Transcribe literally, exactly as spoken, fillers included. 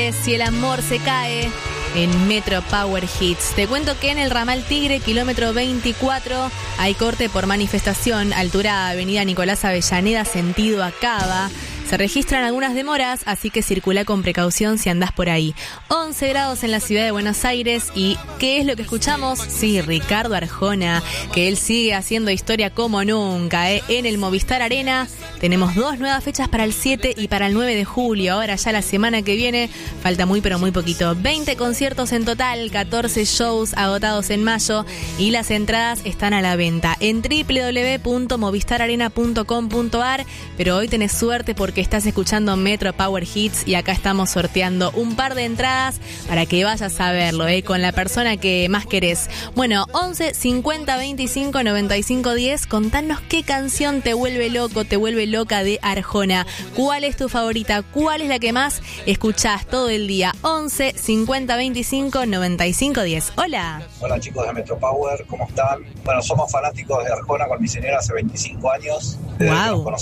Si el amor se cae en Metro Power Hits. Te cuento que en el ramal Tigre, kilómetro veinticuatro, hay corte por manifestación, altura avenida Nicolás Avellaneda, sentido a Cava. Se registran algunas demoras, así que circula con precaución si andás por ahí. once grados en la ciudad de Buenos Aires. ¿Y qué es lo que escuchamos? Sí, Ricardo Arjona, que él sigue haciendo historia como nunca, ¿eh? En el Movistar Arena tenemos dos nuevas fechas para el siete y para el nueve de julio. Ahora ya la semana que viene, falta muy pero muy poquito. veinte conciertos en total, catorce shows agotados en mayo y las entradas están a la venta en doble u doble u doble u punto movistar arena punto com punto a r. Pero hoy tenés suerte porque estás escuchando Metro Power Hits y acá estamos sorteando un par de entradas para que vayas a verlo, ¿eh? Con la persona que más querés. Bueno, once cincuenta veinticinco noventa y cinco diez, contanos qué canción te vuelve loco, te vuelve loca de Arjona. ¿Cuál es tu favorita? ¿Cuál es la que más escuchás todo el día? once cincuenta veinticinco noventa y cinco diez. Hola. Hola chicos de Metro Power, ¿cómo están? Bueno, somos fanáticos de Arjona con mi señora hace veinticinco años. Wow.